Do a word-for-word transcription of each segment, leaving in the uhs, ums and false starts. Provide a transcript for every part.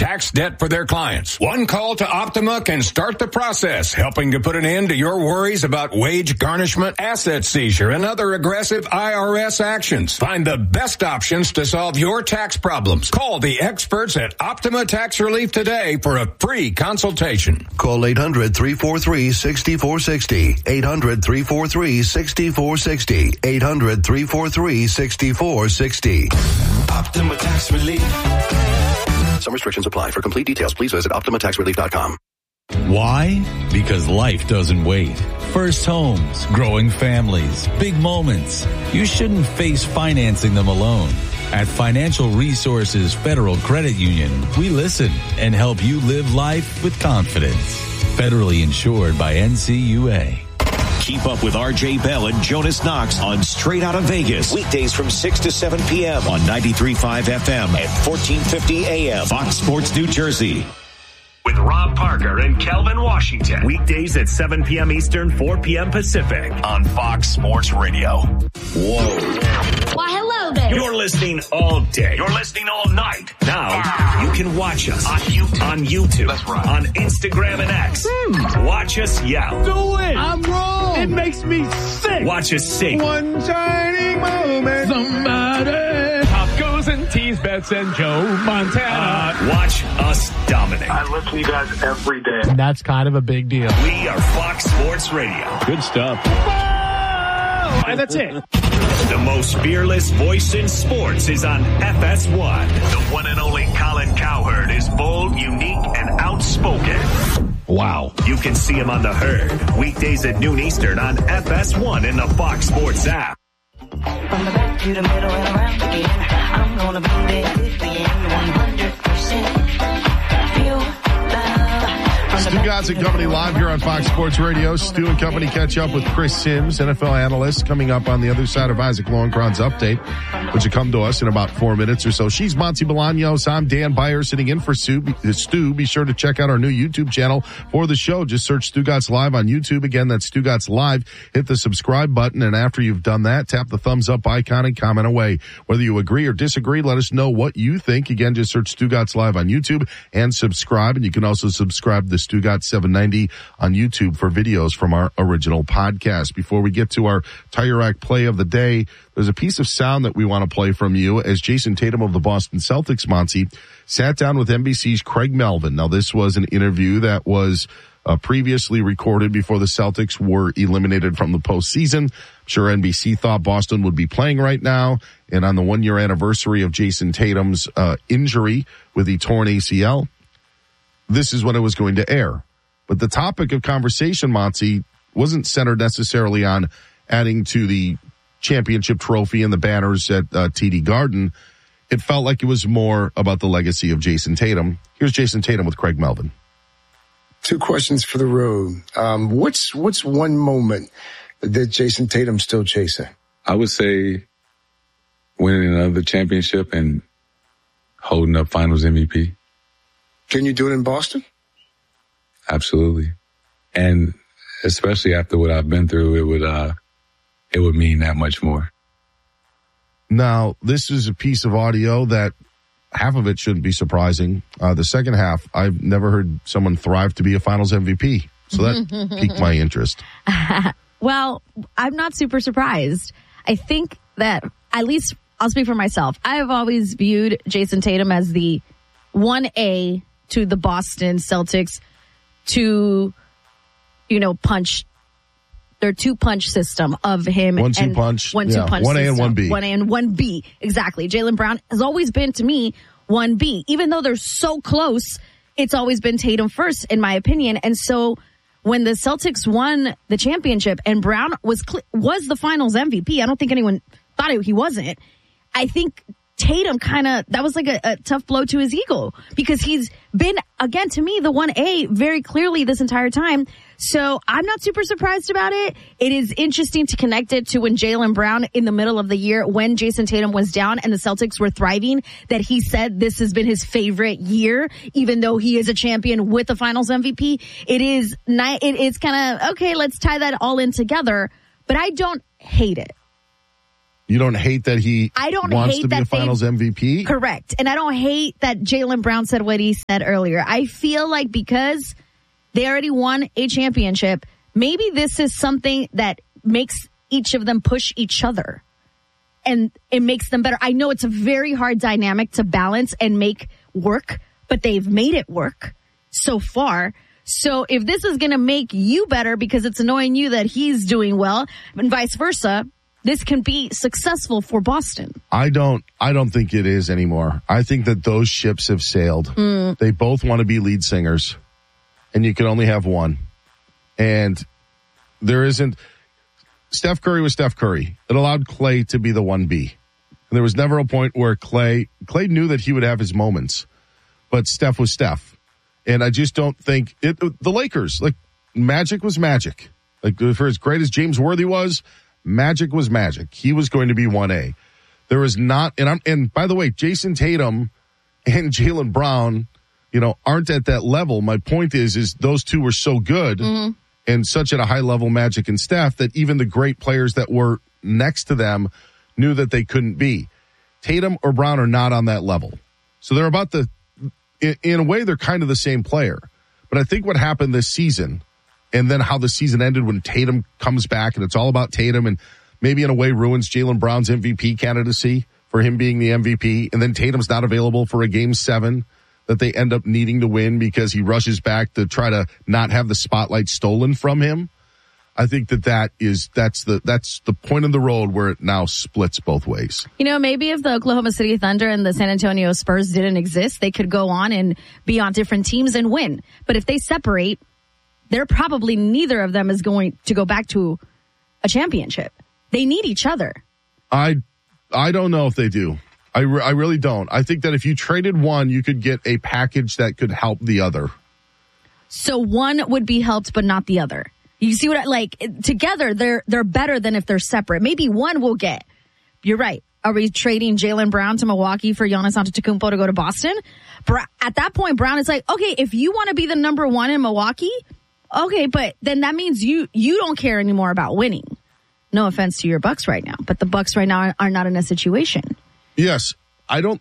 tax debt for their clients. One call to Optima can start the process, helping to put an end to your worries about wage garnishment, asset seizure, and other aggressive I R S actions. Find the best options to solve your tax problems. Call the experts at Optima Tax Relief today for a free consultation. Call eight hundred, three four three, six four six zero. eight hundred, three four three, six four six zero. eight hundred, three four three, six four six zero. Optima Tax Relief. Some restrictions apply. For complete details, please visit optima tax relief dot com. Why? Because life doesn't wait. First homes, growing families, big moments. You shouldn't face financing them alone. At Financial Resources Federal Credit Union, we listen and help you live life with confidence. Federally insured by N C U A. Keep up with R J Bell and Jonas Knox on Straight Outta Vegas. Weekdays from six to seven p.m. on ninety-three point five F M and fourteen fifty A M. Fox Sports New Jersey. With Rob Parker and Kelvin Washington. Weekdays at seven p.m. Eastern, four p.m. Pacific on Fox Sports Radio. Whoa. Why, hello there. You're listening all day. You're listening all night. Now, you can watch us on YouTube, on, YouTube, That's right. on Instagram and X. Hmm. Watch us yell. Do it. I'm wrong. It makes me sick. Watch us sing. One shining moment. Somebody. Pop goes and tease Bets and Joe Montana. Uh, watch us dominate. I listen to you guys every day. That's kind of a big deal. We are Fox Sports Radio. Good stuff. Whoa! And that's it. The most fearless voice in sports is on F S one. The one and only Colin Cowherd is bold, unique, and outspoken. Wow. You can see him on The Herd. Weekdays at noon Eastern on F S one in the Fox Sports app. From the back to the middle and around again, I'm gonna be there at the end, one hundred percent. Feel love. Stu Gatz and Company live here on Fox Sports Radio. Stu and Company catch up with Chris Sims, N F L analyst, coming up on the other side of Isaac Lowenkron's update, which will come to us in about four minutes or so. She's Monty Bolaños. I'm Dan Beyer sitting in for Stu. Stu, be sure to check out our new YouTube channel for the show. Just search Stu Gatz Live on YouTube. Again, that's Stu Gatz Live. Hit the subscribe button, and after you've done that, tap the thumbs up icon and comment away. Whether you agree or disagree, let us know what you think. Again, just search Stu Gatz Live on YouTube and subscribe. And you can also subscribe to Stu Gatz seven ninety on YouTube for videos from our original podcast. Before we get to our Tire Rack play of the day, there's a piece of sound that we want to play from you as Jason Tatum of the Boston Celtics, Monty, sat down with N B C's Craig Melvin. Now, this was an interview that was uh, previously recorded before the Celtics were eliminated from the postseason. I'm sure N B C thought Boston would be playing right now. And on the one-year anniversary of Jason Tatum's uh, injury with the torn A C L, this is when it was going to air. But the topic of conversation, Monty, wasn't centered necessarily on adding to the championship trophy and the banners at uh, T D Garden. It felt like it was more about the legacy of Jason Tatum. Here's Jason Tatum with Craig Melvin. Two questions for the road. Um, what's what's one moment that Jason Tatum's still chasing? I would say winning another championship and holding up Finals M V P. Can you do it in Boston? Absolutely. And especially after what I've been through, it would, uh, it would mean that much more. Now, this is a piece of audio that half of it shouldn't be surprising. Uh, the second half, I've never heard someone thrive to be a Finals M V P. So that piqued my interest. Well, I'm not super surprised. I think that, at least I'll speak for myself, I have always viewed Jason Tatum as the one A to the Boston Celtics to, you know, punch their two punch system of him. One, two and punch. One, two yeah. punch. One A system. and one B. One A and one B. Exactly. Jaylen Brown has always been, to me, one B. Even though they're so close, it's always been Tatum first, in my opinion. And so when the Celtics won the championship and Brown was, cl- was the Finals M V P, I don't think anyone thought he wasn't. I think Tatum kind of, that was like a, a tough blow to his ego because he's been, again, to me, the one A very clearly this entire time. So I'm not super surprised about it. It is interesting to connect it to when Jaylen Brown in the middle of the year, when Jason Tatum was down and the Celtics were thriving, that he said this has been his favorite year, even though he is a champion with the Finals M V P. It is ni- it is kind of, okay, let's tie that all in together, but I don't hate it. You don't hate that he I don't wants hate to be that a finals they- M V P? Correct. And I don't hate that Jaylen Brown said what he said earlier. I feel like because they already won a championship, maybe this is something that makes each of them push each other. And it makes them better. I know it's a very hard dynamic to balance and make work, but they've made it work so far. So if this is going to make you better because it's annoying you that he's doing well and vice versa, this can be successful for Boston. I don't I don't think it is anymore. I think that those ships have sailed. Mm. They both want to be lead singers, and you can only have one. And there isn't Steph Curry was Steph Curry. It allowed Clay to be the one B. And there was never a point where Clay Clay knew that he would have his moments, but Steph was Steph. And I just don't think it, the Lakers, like Magic was Magic. Like for as great as James Worthy was, Magic was Magic. He was going to be one A. There is not, and I'm, and by the way, Jason Tatum and Jaylen Brown, you know, aren't at that level. My point is, is those two were so good mm-hmm. and such at a high level, Magic and Steph, that even the great players that were next to them knew that they couldn't be. Tatum or Brown are not on that level. So they're about the, in, in a way, they're kind of the same player. But I think what happened this season, and then how the season ended when Tatum comes back, and it's all about Tatum, and maybe in a way ruins Jaylen Brown's M V P candidacy for him being the M V P, and then Tatum's not available for a game seven that they end up needing to win because he rushes back to try to not have the spotlight stolen from him. I think that that is, that's the, that's the point in the road where it now splits both ways. You know, maybe if the Oklahoma City Thunder and the San Antonio Spurs didn't exist, they could go on and be on different teams and win. But if they separate, they're probably neither of them is going to go back to a championship. They need each other. I, I don't know if they do. I, re- I really don't. I think that if you traded one, you could get a package that could help the other. So one would be helped, but not the other. You see what I like? Together, they're they're better than if they're separate. Maybe one will get. You're right. Are we trading Jaylen Brown to Milwaukee for Giannis Antetokounmpo to go to Boston? At that point, Brown is like, okay, if you want to be the number one in Milwaukee, okay, but then that means you you don't care anymore about winning. No offense to your Bucks right now, but the Bucks right now are, are not in a situation. Yes, I don't.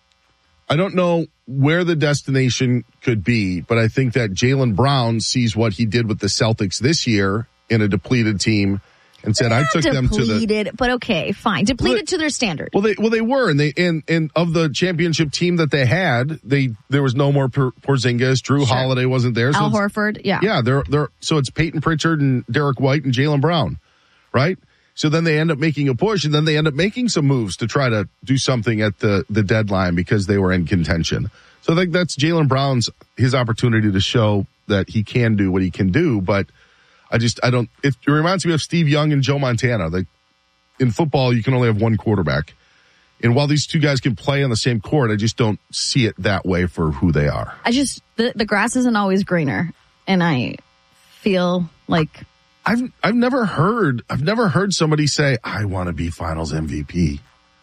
I don't know where the destination could be, but I think that Jaylen Brown sees what he did with the Celtics this year in a depleted team and said, "I took depleted, them to the depleted." But okay, fine, depleted well, to their standard. Well, they well they were, and they and and of the championship team that they had, they there was no more Porzingis. Drew sure. Holiday wasn't there. So Al Horford, yeah, yeah. They're they're so it's Peyton Pritchard and Derek White and Jaylen Brown, right? So then they end up making a push, and then they end up making some moves to try to do something at the, the deadline because they were in contention. So I think that's Jaylen Brown's, his opportunity to show that he can do what he can do. But I just, I don't, it, it reminds me of Steve Young and Joe Montana. Like in football, you can only have one quarterback. And while these two guys can play on the same court, I just don't see it that way for who they are. I just, the, the grass isn't always greener. And I feel like, I've I've never heard I've never heard somebody say, I want to be finals M V P.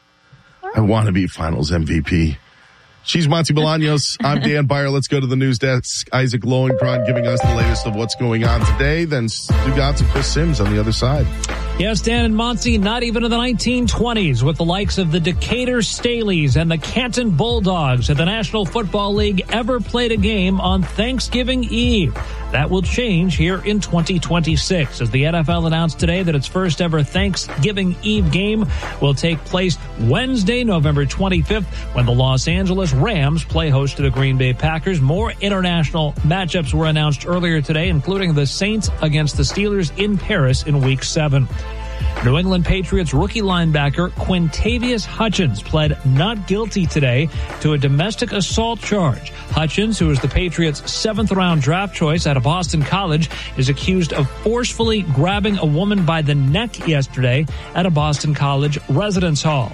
I want to be finals M V P. She's Monty Bolaños. I'm Dan Byer. Let's go to the news desk. Isaac Lowenkron giving us the latest of what's going on today. Then Stugotz and Chris Sims on the other side. Yes, Dan and Monty, not even in the nineteen twenties with the likes of the Decatur Staleys and the Canton Bulldogs at the National Football League ever played a game on Thanksgiving Eve. That will change here in twenty twenty-six as the N F L announced today that its first ever Thanksgiving Eve game will take place Wednesday, November twenty-fifth, when the Los Angeles Rams play host to the Green Bay Packers. More international matchups were announced earlier today, including the Saints against the Steelers in Paris in week seven. New England Patriots rookie linebacker Quintavious Hutchins pled not guilty today to a domestic assault charge. Hutchins, who is the Patriots' seventh round draft choice out of Boston College, is accused of forcefully grabbing a woman by the neck yesterday at a Boston College residence hall.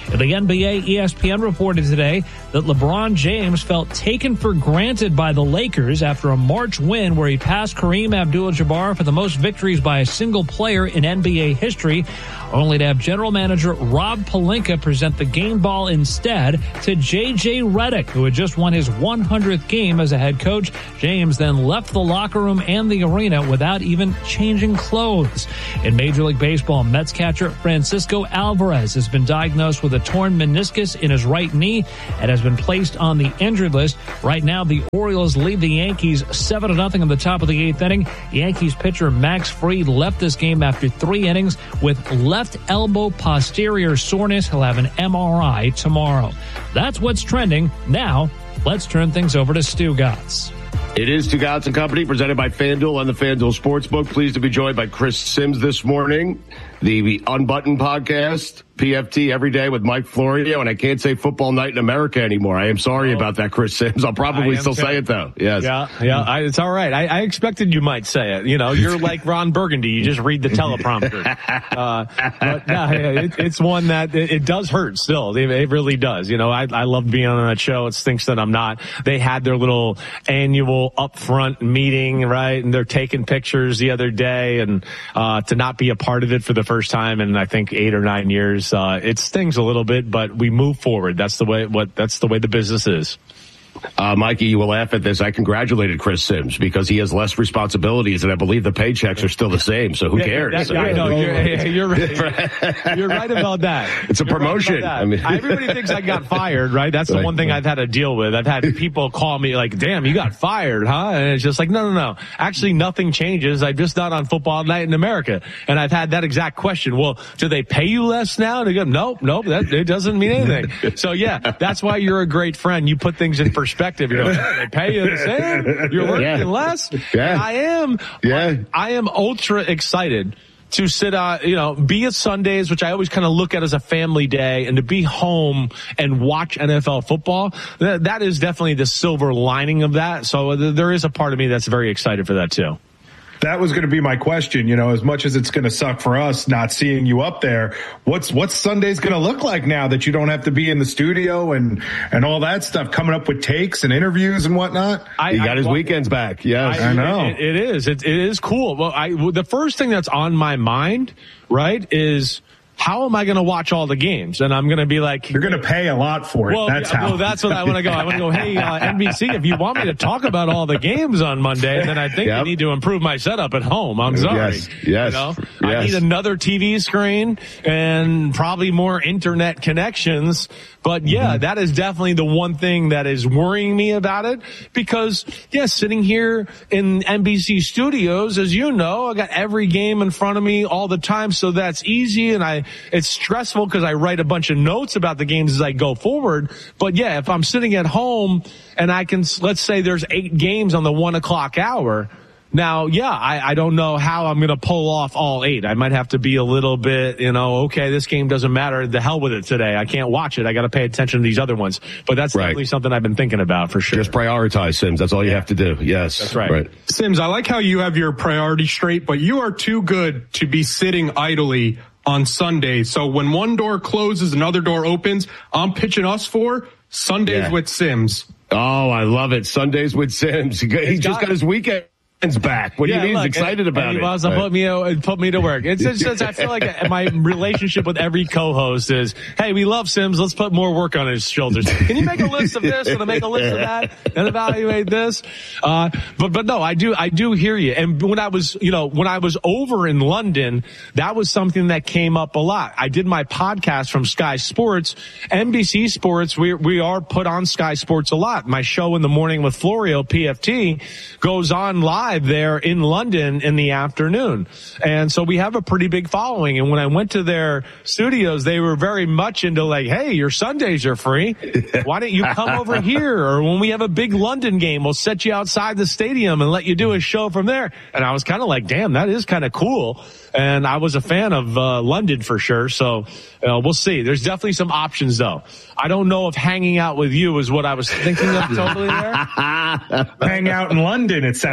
In the N B A, E S P N reported today that LeBron James felt taken for granted by the Lakers after a March win where he passed Kareem Abdul-Jabbar for the most victories by a single player in N B A history, only to have general manager Rob Pelinka present the game ball instead to J J Redick, who had just won his one hundredth game as a head coach. James then left the locker room and the arena without even changing clothes. In Major League Baseball, Mets catcher Francisco Alvarez has been diagnosed with a torn meniscus in his right knee and has been placed on the injured list. Right now, the Orioles lead the Yankees seven to nothing in the top of the eighth inning. Yankees pitcher Max Fried left this game after three innings with left elbow posterior soreness. He'll have an M R I tomorrow. That's what's trending. Now, let's turn things over to Stu Gatz. It is Stugotz and Company, presented by FanDuel on the FanDuel Sportsbook. Pleased to be joined by Chris Sims this morning, the Unbuttoned podcast, P F T every day with Mike Florio, and I can't say Football Night in America anymore. I am sorry oh. about that, Chris Sims. I'll probably still too. say it, though. Yes. Yeah, yeah, I, it's all right. I, I expected you might say it. You know, you're like Ron Burgundy. You just read the teleprompter. uh, but no, it, it's one that it, it does hurt still. It, it really does. You know, I, I love being on that show. It stinks that I'm not. They had their little annual upfront meeting, right? And they're taking pictures the other day, and uh, to not be a part of it for the first time in I think eight or nine years, uh, it stings a little bit, but we move forward. That's the way. What that's the way the business is. Uh, Mikey, you will laugh at this. I congratulated Chris Sims because he has less responsibilities, and I believe the paychecks are still the same. So who yeah, cares? That, I know you're, you're right. You're right about that. It's a you're promotion. Right I mean, everybody thinks I got fired, right? That's the right. one thing I've had to deal with. I've had people call me like, "Damn, you got fired, huh?" And it's just like, no, no, no. Actually, nothing changes. I'm just not on Football Night in America. And I've had that exact question. Well, do they pay you less now? And they go, nope, nope. That it doesn't mean anything. So yeah, that's why you're a great friend. You put things in perspective. You're like, they pay you the same. You're working yeah. less. Yeah. And I am. Yeah. I, I am ultra excited to sit on, you know, be at Sundays, which I always kind of look at as a family day, and to be home and watch N F L football. That, that is definitely the silver lining of that. So th- there is a part of me that's very excited for that too. That was going to be my question. You know, as much as it's going to suck for us not seeing you up there, what's what's Sunday's going to look like now that you don't have to be in the studio and and all that stuff, coming up with takes and interviews and whatnot? I, he got I, his well, weekends back. Yes, I, I know it, it is. It, it is cool. Well, I the first thing that's on my mind, right, is how am I going to watch all the games? And I'm going to be like, you're going to pay a lot for it. Well, that's yeah, how. Well, that's what I want to go. I want to go, hey, uh, N B C, if you want me to talk about all the games on Monday, then I think yep. I need to improve my setup at home. I'm sorry. Yes. Yes. You know? Yes. I need another T V screen and probably more internet connections. But yeah, mm-hmm. that is definitely the one thing that is worrying me about it, because yeah, sitting here in N B C studios, as you know, I got every game in front of me all the time. So that's easy. And I, it's stressful because I write a bunch of notes about the games as I go forward. But yeah, if I'm sitting at home and I can, let's say there's eight games on the one o'clock hour. Now, yeah, I, I don't know how I'm going to pull off all eight. I might have to be a little bit, you know, okay, this game doesn't matter. The hell with it today. I can't watch it. I got to pay attention to these other ones. But that's right. definitely something I've been thinking about for sure. Just prioritize, Sims. That's all you have to do. Yes. That's right. right. Sims, I like how you have your priorities straight, but you are too good to be sitting idly on Sunday. So when one door closes, another door opens. I'm pitching us for Sundays yeah. with Sims. Oh, I love it. Sundays with Sims. He it's just got, got his weekend. Back. What do yeah, you mean? Look, He's excited and, about and he it. wants to right. put me, uh, put me to work. It's just, it's, I feel like my relationship with every co-host is, hey, we love Sims. Let's put more work on his shoulders. Can you make a list of this and make a list of that and evaluate this? Uh, but, but no, I do, I do hear you. And when I was, you know, when I was over in London, that was something that came up a lot. I did my podcast from Sky Sports, N B C Sports. We, we are put on Sky Sports a lot. My show in the morning with Florio, P F T, goes on live there in London in the afternoon. And so we have a pretty big following. And when I went to their studios, they were very much into like, hey, your Sundays are free. Why don't you come over here? Or when we have a big London game, we'll set you outside the stadium and let you do a show from there. And I was kind of like, damn, that is kind of cool. And I was a fan of uh, London for sure. So uh, we'll see. There's definitely some options though. I don't know if hanging out with you is what I was thinking of totally there. Hang out in London, it sounds like, would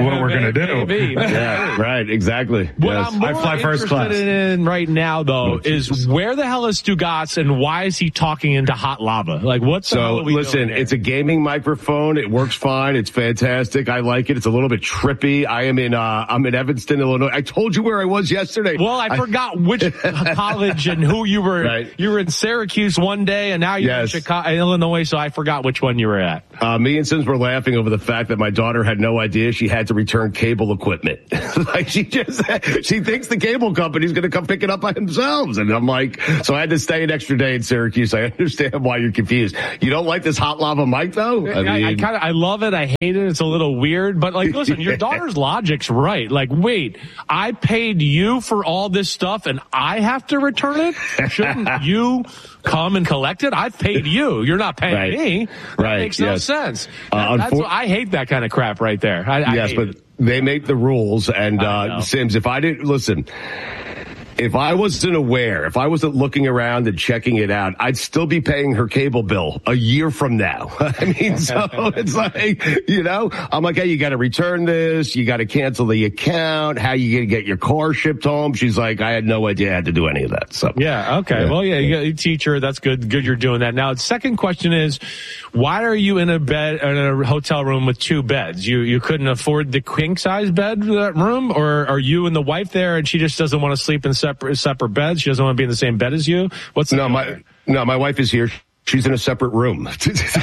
what we're going to do. Maybe. Yeah, right, exactly. What Yes. I'm more I fly first interested class. in right now, though, Oh, is Jesus. where the hell is Stugotz and why is he talking into hot lava? Like, what the hell So are we listen, doing here? it's a gaming microphone. It works fine. It's fantastic. I like it. It's a little bit trippy. I am in, uh, I'm in Evanston, Illinois. I told you where I was yesterday. Well, I, I forgot which college and who you were. Right. You were in Syracuse one day, and now you're Yes. in Chicago, Illinois. So I forgot which one you were at. Uh, me and Sims were laughing over the fact that my daughter had no idea she had to return cable equipment. Like she just, she thinks the cable company's going to come pick it up by themselves. And I'm like, so I had to stay an extra day in Syracuse. I understand why you're confused. You don't like this hot lava mic though? I, I, I kind of, I love it. I hate it. It's a little weird, but like, listen, your daughter's logic's right. Like, wait, I paid you for all this stuff and I have to return it? Shouldn't you come and collect it? I've paid you. You're not paying Right. me. That Right, makes no yes. sense. Uh, That- that's unfor- what, I hate that kind of crap right there. I, I yes, hate but it. they make the rules. And, I know. uh, Sims, if I didn't listen, if I wasn't aware, if I wasn't looking around and checking it out, I'd still be paying her cable bill a year from now. I mean, so it's like, you know, I'm like, hey, you got to return this. You got to cancel the account. How you going to get your car shipped home? She's like, I had no idea I had to do any of that. So Yeah. Okay. Yeah. Well, yeah, you got a teacher. That's good. Good. You're doing that. Now, the second question is, why are you in a bed, in a hotel room with two beds? You, you couldn't afford the king size bed for that room, or are you and the wife there and she just doesn't want to sleep in separate, separate beds? She doesn't want to be in the same bed as you? What's the no, my, no, my wife is here. She's in a separate room. Don't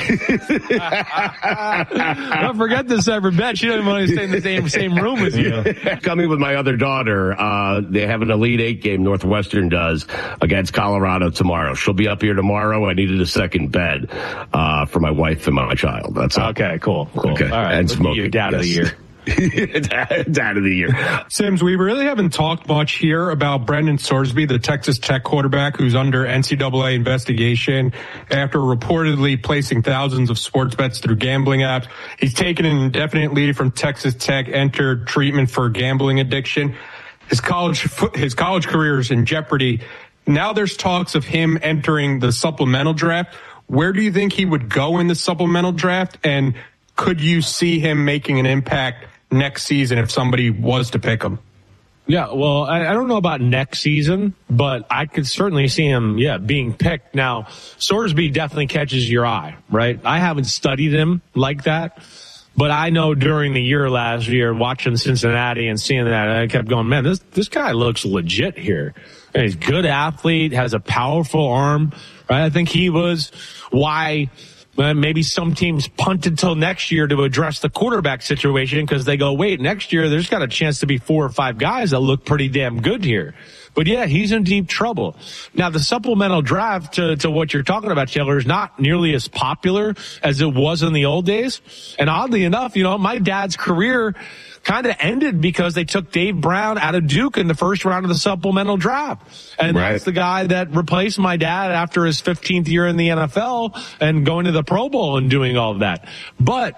forget the separate bed. She doesn't want to stay in the same same room with you. Coming with my other daughter, uh, they have an Elite Eight game, Northwestern does, against Colorado tomorrow. She'll be up here tomorrow. I needed a second bed, uh, for my wife and my child. That's all. Okay, cool, cool. Okay. All right, And look at smoking. you, dad of the yes. year. Dad of the year. Sims, we really haven't talked much here about Brendan Sorsby, the Texas Tech quarterback who's under N C double A investigation after reportedly placing thousands of sports bets through gambling apps. He's taken an indefinite leave from Texas Tech, entered treatment for gambling addiction. His college, his college career is in jeopardy. Now there's talks of him entering the supplemental draft. Where do you think he would go in the supplemental draft? And could you see him making an impact next season if somebody was to pick him? Yeah, well, I, I don't know about next season, but I could certainly see him, yeah, being picked. Now, Sorsby definitely catches your eye, right? I haven't studied him like that, but I know during the year last year, watching Cincinnati and seeing that, I kept going, man, this this guy looks legit here. And he's a good athlete, has a powerful arm, right? I think he was why Uh, maybe some teams punted till next year to address the quarterback situation because they go, wait, next year there's got a chance to be four or five guys that look pretty damn good here. But yeah, he's in deep trouble. Now, the supplemental draft to, to what you're talking about, Taylor, is not nearly as popular as it was in the old days. And oddly enough, you know, my dad's career kind of ended because they took Dave Brown out of Duke in the first round of the supplemental draft. And Right. that's the guy that replaced my dad after his fifteenth year in the N F L and going to the Pro Bowl and doing all of that. But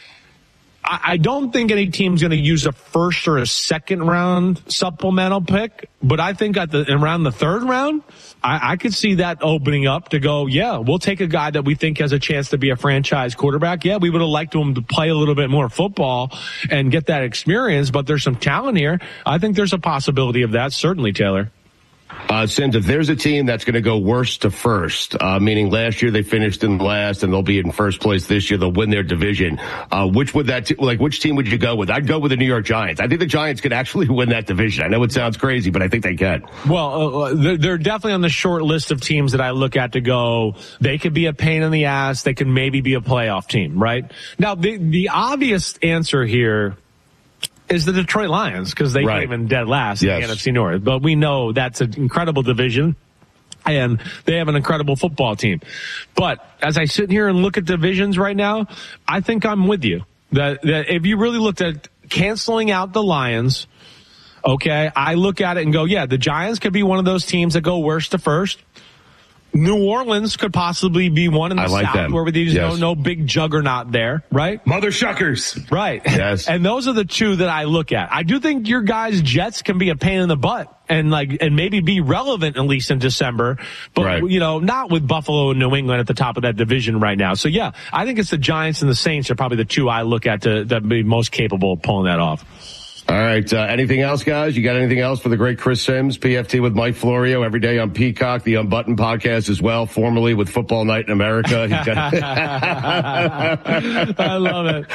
I, I don't think any team's going to use a first or a second round supplemental pick. But I think at the around the third round, I, I could see that opening up to go, yeah, we'll take a guy that we think has a chance to be a franchise quarterback. Yeah, we would have liked him to play a little bit more football and get that experience, but there's some talent here. I think there's a possibility of that, certainly, Taylor. Uh, Sims, if there's a team that's going to go worst to first, uh, meaning last year they finished in last and they'll be in first place this year, they'll win their division. Uh, which would that, t- like, which team would you go with? I'd go with the New York Giants. I think the Giants could actually win that division. I know it sounds crazy, but I think they can. Well, uh, they're, they're definitely on the short list of teams that I look at to go, they could be a pain in the ass. They could maybe be a playoff team, right? Now, the, the obvious answer here is the Detroit Lions, because they Right. came in dead last Yes. in the N F C North. But we know that's an incredible division, and they have an incredible football team. But as I sit here and look at divisions right now, I think I'm with you. That, that if you really looked at canceling out the Lions, okay, I look at it and go, yeah, the Giants could be one of those teams that go worst to first. New Orleans could possibly be one in the I like South them. where there's Yes. no, no big juggernaut there, right? Mother shuckers. Right. Yes. And those are the two that I look at. I do think your guys' Jets can be a pain in the butt and like, and maybe be relevant at least in December, but Right. you know, not with Buffalo and New England at the top of that division right now. So yeah, I think it's the Giants and the Saints are probably the two I look at to, that be most capable of pulling that off. All right. Uh, anything else, guys? You got anything else for the great Chris Sims? P F T with Mike Florio every day on Peacock, the Unbuttoned podcast as well, formerly with Football Night in America. He's got- I love it.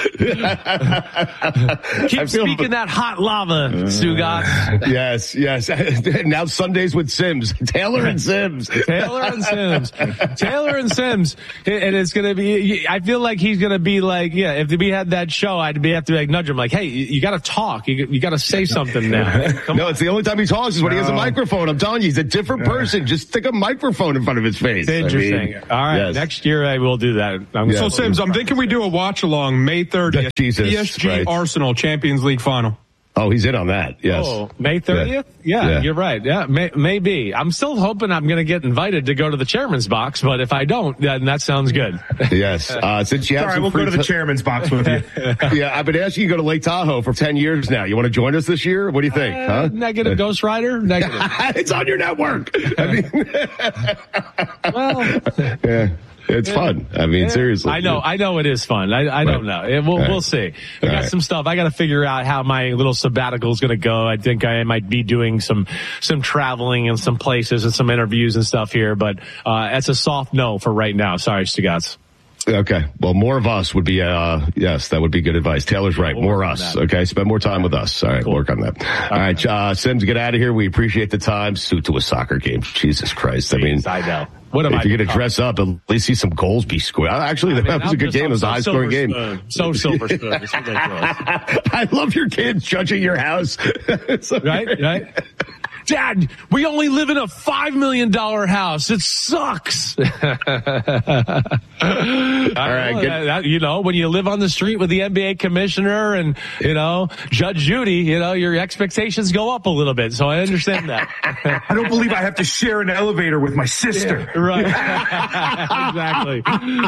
Keep speaking that hot lava, Stugatz. Yes, yes. Now Sundays with Sims. Taylor and Sims. Taylor and Sims. Taylor and Sims. And it's going to be, I feel like he's going to be like, yeah, if we had that show, I'd be have to like nudge him like, hey, you, you got to talk. You, you got to say something now. Come no, on. it's the only time he talks is when no. he has a microphone. I'm telling you, he's a different person. Just stick a microphone in front of his face. Interesting. I mean, All right. yes. Next year I will do that. I'm So, Sims, I'm thinking we do a watch along May thirtieth. Jesus, P S G right. Arsenal Champions League final. Oh, he's in on that. Yes. Oh, May thirtieth? Yeah, Yeah. yeah, you're right. Yeah, may, maybe. I'm still hoping I'm going to get invited to go to the chairman's box, but if I don't, then that sounds good. Yes. Uh, since you have Sorry, some we'll free go to the t- chairman's box with you. Yeah, I've been asking you to go to Lake Tahoe for ten years now. You want to join us this year? What do you think? Uh, huh? Negative Ghost Rider? Negative. It's on your network. I mean, well, yeah. It's fun. I mean, yeah, seriously. I know. I know it is fun. I, I don't know. It, we'll, Right. we'll see. We got right. some stuff. I got to figure out how my little sabbatical is going to go. I think I might be doing some some traveling in some places and some interviews and stuff here. But uh that's a soft no for right now. Sorry, Stugatz. Okay. Well, more of us would be, uh, yes, that would be good advice. Taylor's right. We'll more work on us. that. Okay. Spend more time with us. All right. Cool. Work on that. All right. Uh, Sims, get out of here. We appreciate the time. Suit to a soccer game. Jesus Christ. I mean, Jeez, I know. What am if I you're going to become? dress up, at least see some goals be scored. Actually, I mean, that was I'm a good just- game. It was a I'm high so scoring game. silver spoon. So silver spoon. It's ridiculous. I love your kids judging your house. Right? Right? Dad, we only live in a five million dollars house. It sucks. All right, good. That, that, you know, when you live on the street with the N B A commissioner and, you know, Judge Judy, you know, your expectations go up a little bit. So I understand that. I don't believe I have to share an elevator with my sister. Yeah, right. Exactly.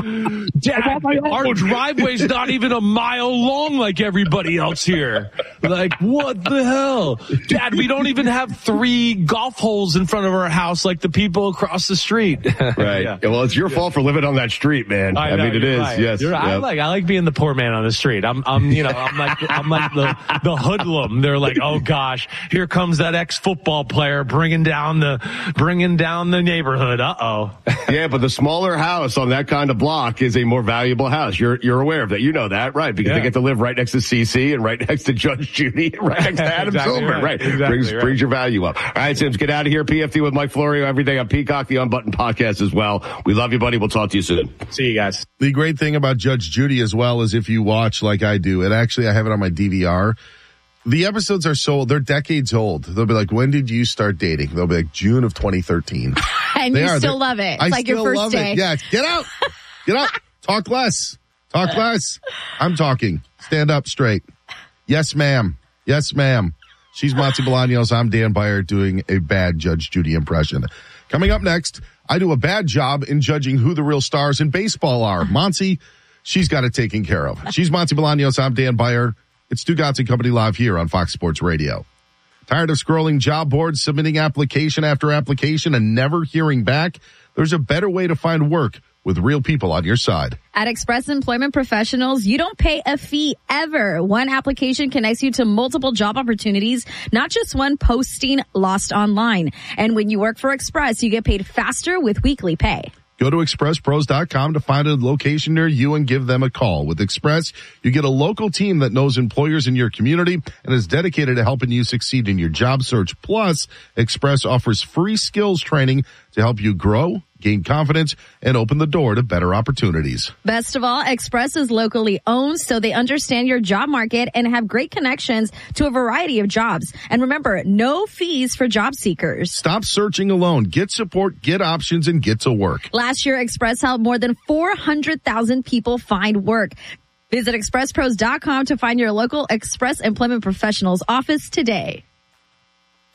Dad, our driveway's not even a mile long like everybody else here. Like, what the hell? Dad, we don't even have three golf holes in front of our house like the people across the street. Right. Yeah. Well, it's your fault for living on that street, man. I, I, know, mean, it you're is. right. Yes. You're right. I Yep. like I like being the poor man on the street. I'm I'm you know I'm like I'm like the the hoodlum. They're like, oh gosh, here comes that ex football player bringing down the bringing down the neighborhood. Uh oh. Yeah, but the smaller house on that kind of block is a more valuable house. You're you're aware of that. You know that, right? Because Yeah. they get to live right next to C C and right next to Judge Judy and right next to Adam Exactly Silver. right. Right. Exactly brings right. brings your value up. All right, Sims, get out of here. P F T with Mike Florio every day on Peacock, the Unbuttoned podcast as well. We love you, buddy. We'll talk to you soon. See you guys. The great thing about Judge Judy as well is if you watch like I do, and actually I have it on my D V R, the episodes are so, they're decades old. They'll be like, when did you start dating? They'll be like, June of twenty thirteen. And They you are. still They're- love it. It's I like your still first love day. It. Yeah, get out. Get out. Talk less. Talk less. I'm talking. Stand up straight. Yes, ma'am. Yes, ma'am. She's Monty Bolaños. I'm Dan Beyer doing a bad Judge Judy impression. Coming up next, I do a bad job in judging who the real stars in baseball are. Monty, she's got it taken care of. She's Monty Bolaños. I'm Dan Beyer. It's Stugatz and Company live here on Fox Sports Radio. Tired of scrolling job boards, submitting application after application, and never hearing back? There's a better way to find work with real people on your side. At Express Employment Professionals, you don't pay a fee ever. One application connects you to multiple job opportunities, not just one posting lost online. And when you work for Express, you get paid faster with weekly pay. Go to express pros dot com to find a location near you and give them a call. With Express, you get a local team that knows employers in your community and is dedicated to helping you succeed in your job search. Plus, Express offers free skills training to help you grow, gain confidence, and open the door to better opportunities. Best of all, Express is locally owned, so they understand your job market and have great connections to a variety of jobs. And remember, no fees for job seekers. Stop searching alone. Get support, get options, and get to work. Last year, Express helped more than four hundred thousand people find work. Visit express pros dot com to find your local Express Employment Professionals office today. Hey!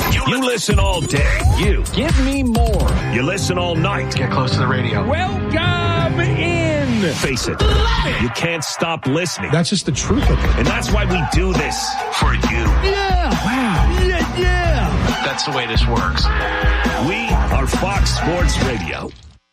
You listen all day. You. Give me more. You listen all night. Get close to the radio. Welcome in. Face it. You can't stop listening. That's just the truth of it. And that's why we do this for you. Yeah. Wow. Yeah, yeah. That's the way this works. We are Fox Sports Radio.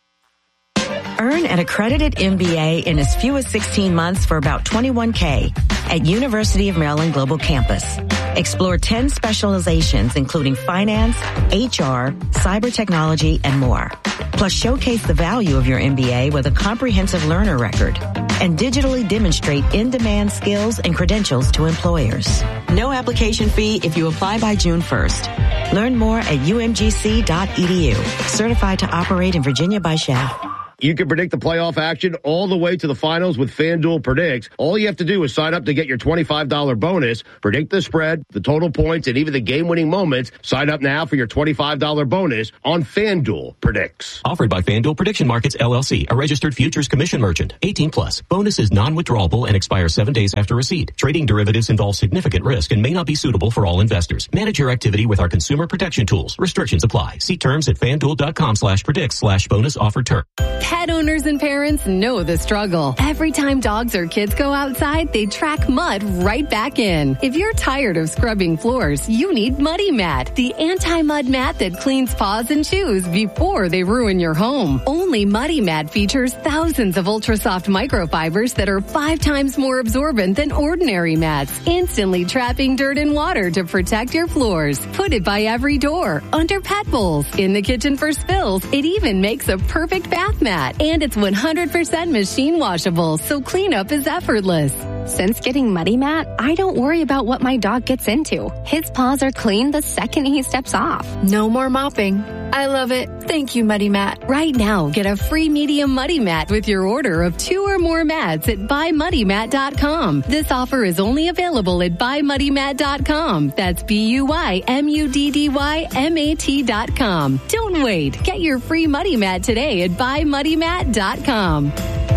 Earn an accredited M B A in as few as sixteen months for about twenty-one K at University of Maryland Global Campus. Explore ten specializations, including finance, H R, cyber technology, and more. Plus, showcase the value of your M B A with a comprehensive learner record and digitally demonstrate in-demand skills and credentials to employers. No application fee if you apply by June first. Learn more at U M G C dot E D U. Certified to operate in Virginia by S C H A F. You can predict the playoff action all the way to the finals with FanDuel Predicts. All you have to do is sign up to get your twenty-five dollars bonus, predict the spread, the total points, and even the game-winning moments. Sign up now for your twenty-five dollars bonus on FanDuel Predicts. Offered by FanDuel Prediction Markets, L L C, a registered futures commission merchant. eighteen plus. Bonus is non-withdrawable and expires seven days after receipt. Trading derivatives involves significant risk and may not be suitable for all investors. Manage your activity with our consumer protection tools. Restrictions apply. See terms at FanDuel.com slash predicts slash bonus offer term. Pet owners and parents know the struggle. Every time dogs or kids go outside, they track mud right back in. If you're tired of scrubbing floors, you need Muddy Mat, the anti-mud mat that cleans paws and shoes before they ruin your home. Only Muddy Mat features thousands of ultra-soft microfibers that are five times more absorbent than ordinary mats, instantly trapping dirt and water to protect your floors. Put it by every door, under pet bowls, in the kitchen for spills. It even makes a perfect bath mat. And it's one hundred percent machine washable, so cleanup is effortless. Since getting Muddy Mat, I don't worry about what my dog gets into. His paws are clean the second he steps off. No more mopping. I love it. Thank you, Muddy Mat. Right now, get a free medium Muddy Mat with your order of two or more mats at buy muddy mat dot com. This offer is only available at buy muddy mat dot com. That's B U Y M U D D Y M A T dot com. Don't wait. Get your free Muddy Mat today at buy muddy mat dot com.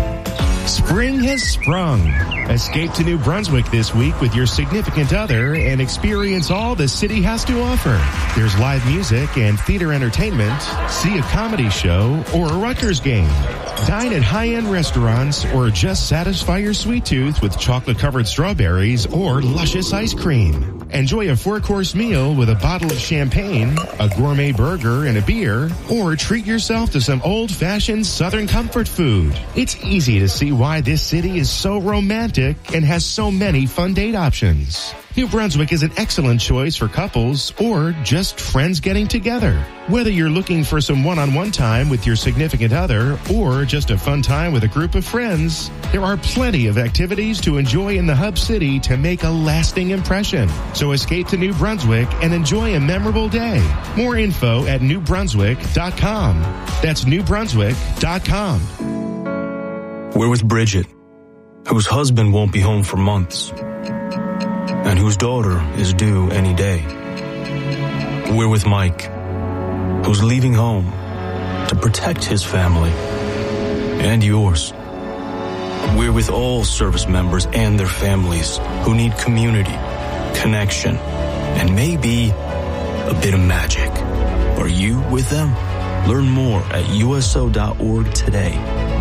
Spring has sprung. Escape to New Brunswick this week with your significant other and experience all the city has to offer. There's live music and theater entertainment, see a comedy show, or a Rutgers game. Dine at high-end restaurants or just satisfy your sweet tooth with chocolate-covered strawberries or luscious ice cream. Enjoy a four-course meal with a bottle of champagne, a gourmet burger, and a beer, or treat yourself to some old-fashioned Southern comfort food. It's easy to see why this city is so romantic and has so many fun date options. New Brunswick is an excellent choice for couples or just friends getting together. Whether you're looking for some one-on-one time with your significant other or just a fun time with a group of friends, there are plenty of activities to enjoy in the hub city to make a lasting impression. So escape to New Brunswick and enjoy a memorable day. More info at new brunswick dot com. That's new brunswick dot com. We're with Bridget, whose husband won't be home for months, and whose daughter is due any day. We're with Mike, who's leaving home to protect his family and yours. We're with all service members and their families who need community, connection, and maybe a bit of magic. Are you with them? Learn more at U S O dot org today.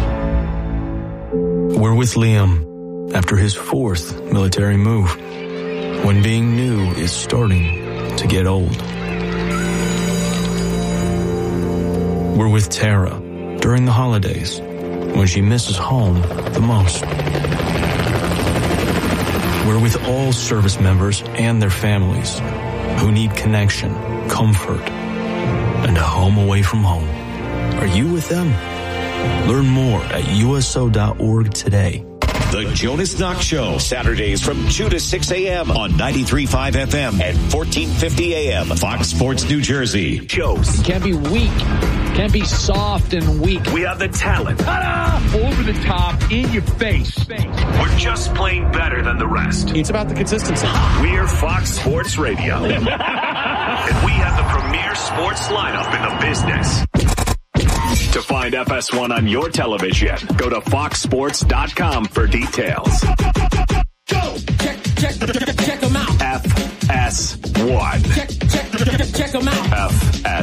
We're with Liam after his fourth military move, when being new is starting to get old. We're with Tara during the holidays, when she misses home the most. We're with all service members and their families who need connection, comfort, and a home away from home. Are you with them? Learn more at U S O dot org today. The Jonas Knox Show, Saturdays from two to six a.m. on ninety-three point five F M and fourteen fifty A M. Fox Sports New Jersey. Shows. It can't be weak. Can't be soft and weak. We have the talent. Ta-da! Over the top, in your face. We're just playing better than the rest. It's about the consistency. We're Fox Sports Radio. And we have the premier sports lineup in the business. To find F S one on your television, go to fox sports dot com for details. Go, check. F S one. Check, check, check them out. F S